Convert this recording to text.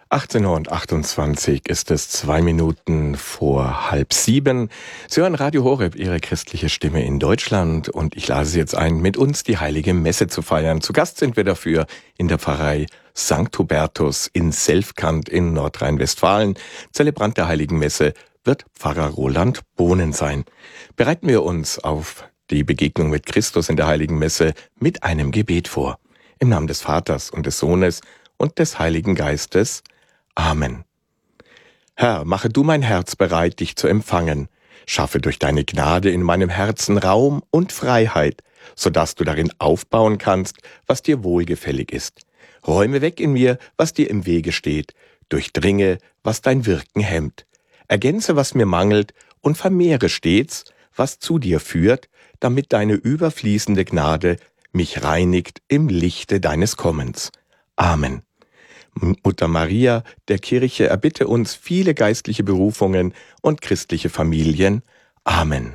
18:28 ist es, 2 Minuten vor 6:30. Sie hören Radio Horeb, Ihre christliche Stimme in Deutschland, und ich lade Sie jetzt ein, mit uns die Heilige Messe zu feiern. Zu Gast sind wir dafür in der Pfarrei St. Hubertus in Selfkant in Nordrhein-Westfalen. Zelebrant der Heiligen Messe wird Pfarrer Roland Bohnen sein. Bereiten wir uns auf die Begegnung mit Christus in der Heiligen Messe mit einem Gebet vor. Im Namen des Vaters und des Sohnes und des Heiligen Geistes. Amen. Herr, mache du mein Herz bereit, dich zu empfangen. Schaffe durch deine Gnade in meinem Herzen Raum und Freiheit, sodass du darin aufbauen kannst, was dir wohlgefällig ist. Räume weg in mir, was dir im Wege steht. Durchdringe, was dein Wirken hemmt. Ergänze, was mir mangelt, und vermehre stets, was zu dir führt, damit deine überfließende Gnade mich reinigt im Lichte deines Kommens. Amen. Mutter Maria der Kirche, erbitte uns viele geistliche Berufungen und christliche Familien. Amen.